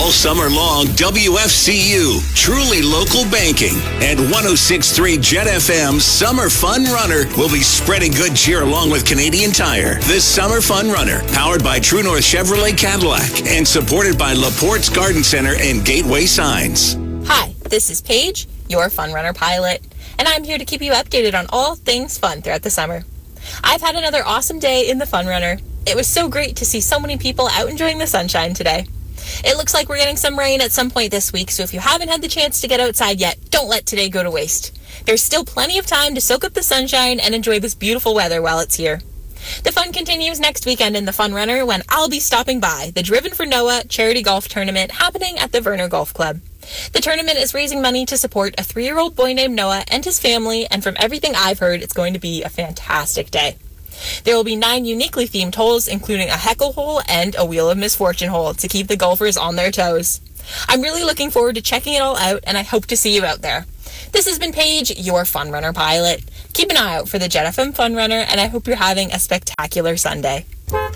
All summer long, WFCU, truly local banking, and 106.3 Jet FM Summer Fun Runner will be spreading good cheer along with Canadian Tire. This Summer Fun Runner, powered by True North Chevrolet Cadillac and supported by LaPorte's Garden Center and Gateway Signs. Hi, this is Paige, your Fun Runner pilot, and I'm here to keep you updated on all things fun throughout the summer. I've had another awesome day in the Fun Runner. It was so great to see so many people out enjoying the sunshine today. It looks like we're getting some rain at some point this week, so if you haven't had the chance to get outside yet, don't let today go to waste. There's still plenty of time to soak up the sunshine and enjoy this beautiful weather while it's here. The fun continues next weekend in the Fun Runner when I'll be stopping by the Driven for Noah charity golf tournament happening at the Verner Golf Club. The tournament is raising money to support a 3-year-old boy named Noah and his family, and from everything I've heard, it's going to be a fantastic day. There will be 9 uniquely themed holes, including a heckle hole and a Wheel of Misfortune hole to keep the golfers on their toes. I'm really looking forward to checking it all out, and I hope to see you out there. This has been Paige, your Fun Runner pilot. Keep an eye out for the Jet FM Fun Runner, and I hope you're having a spectacular Sunday.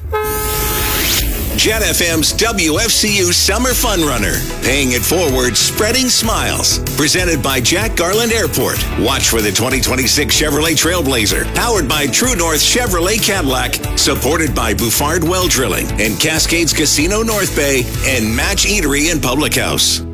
Jet FM's WFCU Summer Fun Runner. Paying it forward, spreading smiles. Presented by Jack Garland Airport. Watch for the 2026 Chevrolet Trailblazer. Powered by True North Chevrolet Cadillac. Supported by Bouffard Well Drilling and Cascades Casino North Bay and Match Eatery and Public House.